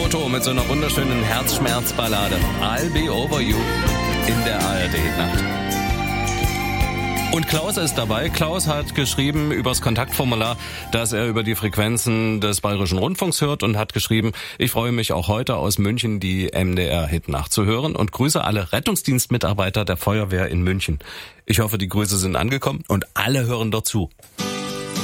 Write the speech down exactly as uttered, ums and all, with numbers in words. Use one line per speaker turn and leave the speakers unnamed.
Otto mit so einer wunderschönen Herzschmerzballade. I'll be over you in der A R D-Nacht. Und Klaus ist dabei. Klaus hat geschrieben übers Kontaktformular, dass er über die Frequenzen des Bayerischen Rundfunks hört und hat geschrieben, ich freue mich auch heute aus München die M D R-Hitnacht zu hören und grüße alle Rettungsdienstmitarbeiter der Feuerwehr in München. Ich hoffe, die Grüße sind angekommen und alle hören dort zu.